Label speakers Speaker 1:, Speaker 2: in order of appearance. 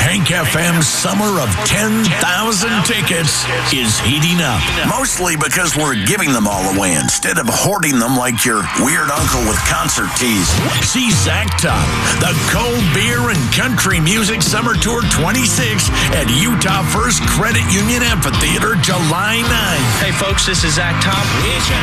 Speaker 1: Hank FM's summer of 10,000 tickets is heating up. Mostly because we're giving them all away instead of hoarding them like your weird uncle with concert teas. See Zach Top, the Cold Beer and Country Music Summer Tour 26 at Utah First Credit Union Amphitheater, July 9th.
Speaker 2: Hey folks, this is Zach Top.